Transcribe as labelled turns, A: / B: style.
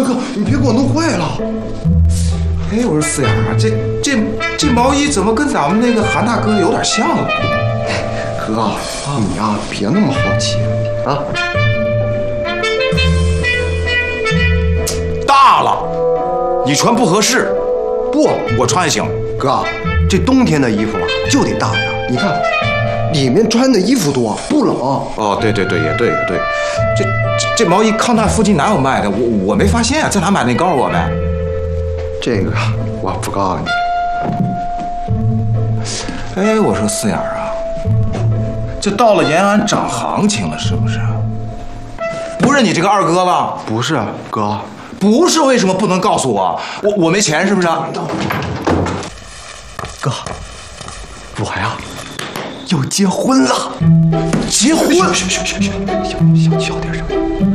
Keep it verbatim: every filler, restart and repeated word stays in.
A: 哥哥，你别给我弄坏了。
B: 哎，我说四眼啊，这这这毛衣怎么跟咱们那个韩大哥有点像啊？
A: 哥，啊、你呀、啊、别那么好奇啊。
B: 大了，你穿不合适。不，我穿行。
A: 哥，这冬天的衣服啊就得大点。你看，里面穿的衣服多，不冷。
B: 哦，对对对，也对也对。这这这毛衣康泰附近哪有卖的？我我没发现啊，在哪买的？你告诉我呗。
A: 这个我不告诉你。
B: 哎，我说四眼啊，这到了延安涨行情了，是不是？不是你这个二哥了？
A: 不是，哥。
B: 不是，为什么不能告诉我？我我没钱是不是？
A: 哥，我呀要结婚了。
B: 结婚？
A: 嘘嘘嘘嘘嘘，小小小点声。